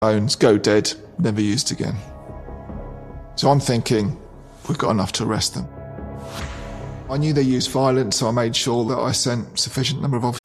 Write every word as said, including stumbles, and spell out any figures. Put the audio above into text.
Bones, go dead, never used again. So I'm thinking, we've got enough to arrest them. I knew they used violence, so I made sure that I sent sufficient number of officers